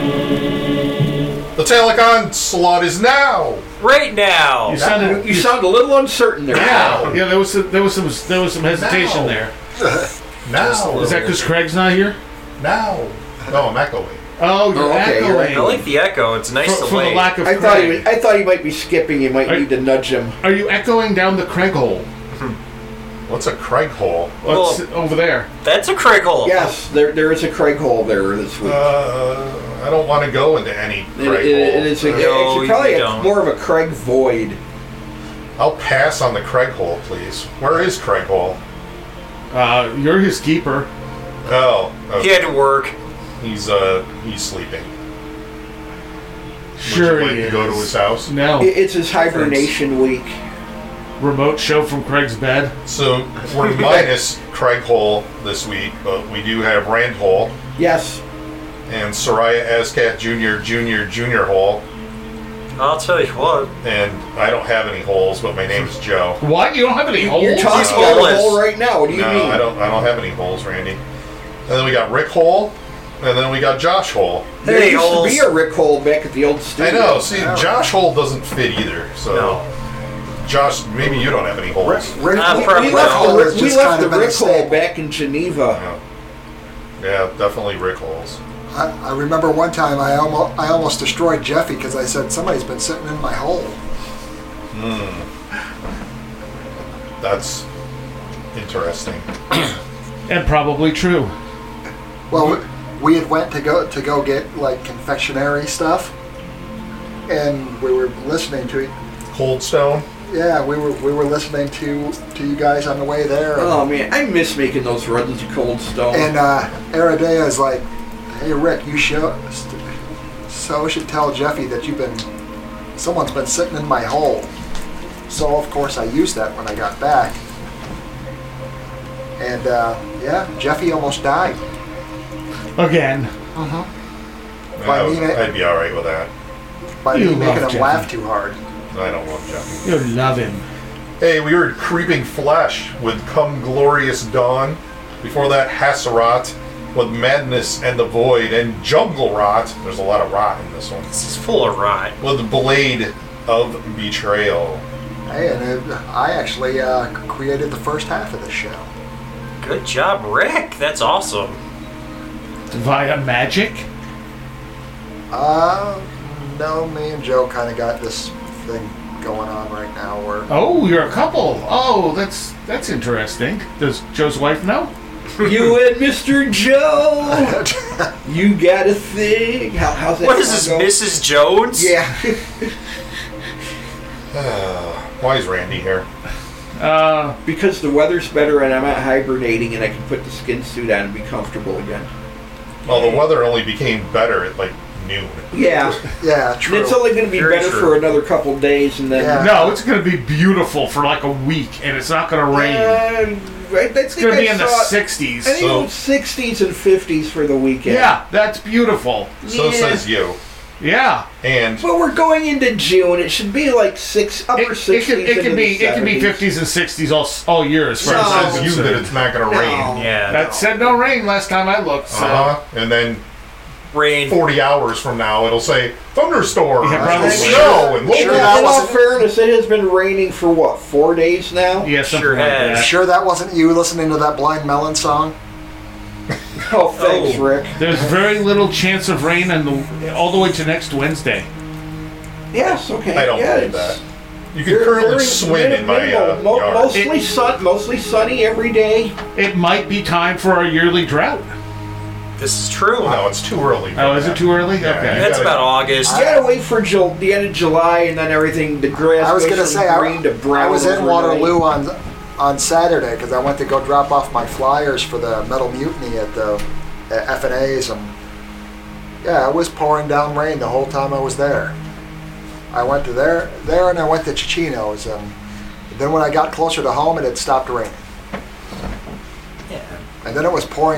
The Telecon slot is now. Right now. You sound a little uncertain there. Yeah, there was some hesitation Now. there. Now. Is that because Craig's not here? Now. No, I'm echoing. Oh, you're okay, echoing. you're I like the echo. It's nice to for the wait. lack of I Craig. thought he might be skipping. You might need to nudge him. Are you echoing down the Craig hole? What's a Craig hole? What's Well- over there? That's a Craig hole. Yes, there is a Craig hole there this week. I don't want to go into any Craig hole. It's No, probably you don't. more of a Craig void. I'll pass on the Craig hole, please. Where is Craig hole? You're his keeper. Oh, He had to work. he's sleeping. Sure Would you like he to go to is. his house? No. It's his hibernation week. Remote show from Craig's bed. So we're minus Craig hole this week, but we do have Rand hole Yes. and Soraya Ascat Jr. hole, I'll tell you what. and I don't have any holes, but my name's Joe. What? You don't have any holes? You're talking No. about a Homeless. hole right now. What do you No, mean? I don't have any holes, Randy. And then we got Rick hole, and then we got Josh hole. There Hey, used holes. to be a Rick hole back at the old I studio. know. See, Josh hole doesn't fit either. So, No. Josh, maybe you don't have any holes. Rick, probably We not. left hole the, has we just left kind the of been a Rick hole staple. back in Geneva. Yeah, definitely Rick holes. I remember one time I almost destroyed Jeffy because I said somebody's been sitting in my hole. That's interesting. And probably true. Well, we had went to go get like confectionery stuff, and we were listening to it. Cold Stone. Yeah, we were listening to you guys on the way there. Oh man, I miss making those runs to Cold Stone. And Aradea is like, "Hey Rick, you should tell Jeffy that someone's been sitting in my hole." So of course I used that when I got back, and yeah, Jeffy almost died. Again. I'd be all right with that. By You me making love him Jeffy. laugh too hard. I don't love Jeffy. You love him. Hey, we heard Creeping Flesh with Come Glorious Dawn. Before that, Hassarat with Madness and the Void, and Jungle Rot. There's a lot of rot in this one. This is full of rot. With Blade of Betrayal. Hey, and I actually created the first half of the show. Good job, Rick. That's awesome. Via magic? No, me and Joe kind of got this thing going on right now where Oh, you're a couple. Oh, that's interesting. Does Joe's wife know? you and Mr. Joe, you got a thing. How's that? What is this, song go? Mrs. Jones? Yeah. Why is Randy here? Because the weather's better and I'm not hibernating and I can put the skin suit on and be comfortable again. Well, the weather only became better at like noon. Yeah. yeah, And true. it's only going to be Very better true. for another couple days and then. Yeah. No, it's going to be beautiful for like a week, and it's not going to rain. It's It's going to be in the 60s. I think it was 60s and 50s for the weekend. Yeah, that's beautiful. So Yeah. says you. Yeah. And But we're going into June. It should be like upper 60s. It can be 70s. 50s and 60s all year as far No. as I'm says you that concerned. it's not going to No. rain. Yeah. That said no rain last time I looked. So. And then Rain. 40 hours from now, it'll say thunderstorm, Yeah, probably. snow, and Sure, In that all wasn't- fairness, it has been raining for what, 4 days now? Yeah, something Sure like has. that. Sure that wasn't you listening to that Blind Melon song? Oh, thanks, Oh. Rick. There's very little chance of rain all the way to next Wednesday. Yes, okay. I don't yeah, believe it's that. You can very- currently very swim in my minimal. yard. Mostly sunny every day. It might be time for our yearly drought. This is true. No, it's too early. for Oh, is that. it too early? Yeah, Okay. you That's gotta- about August. You gotta wait for the end of July and then everything, the grass I was goes gonna from say green to brown. I was in overnight. Waterloo on Saturday because I went to go drop off my flyers for the Metal Mutiny at the F&A's, and yeah, it was pouring down rain the whole time I was there. I went to there and I went to Chichino's, and then when I got closer to home, it had stopped raining. Yeah. And then it was pouring